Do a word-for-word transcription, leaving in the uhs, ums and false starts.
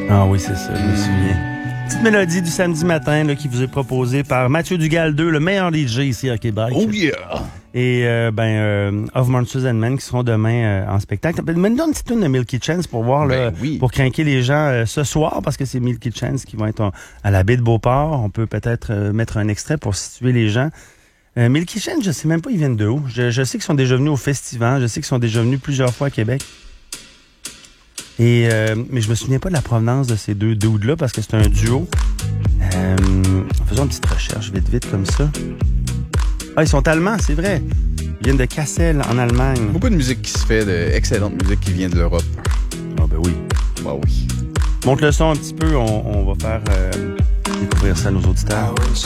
Ah oui, c'est ça, je me souviens. Petite mélodie du samedi matin là, qui vous est proposée par Mathieu Dugal deux, le meilleur D J ici à Québec. Oh yeah! Et euh, ben euh, Of Monsters and Men qui seront demain euh, en spectacle. Mets-nous une petite tune de Milky Chance pour voir, là, Ben oui. pour craquer les gens euh, ce soir, parce que c'est Milky Chance qui vont être en- à la baie de Beauport. On peut peut-être euh, mettre un extrait pour situer les gens. Euh, Milky Chance, je sais même pas ils viennent de où. Je, je sais qu'ils sont déjà venus au festival. Je sais qu'ils sont déjà venus plusieurs fois à Québec. Et euh, mais je me souviens pas de la provenance de ces deux dudes-là parce que c'est un duo. Euh, faisons une petite recherche vite vite comme ça. Ah, ils sont allemands, c'est vrai. Ils viennent de Kassel, en Allemagne. Beaucoup de musique qui se fait, de excellente musique qui vient de l'Europe. Ah ben oui. Bah oui. Monte le son un petit peu, on, on va faire euh, découvrir ça à nos auditeurs. I wish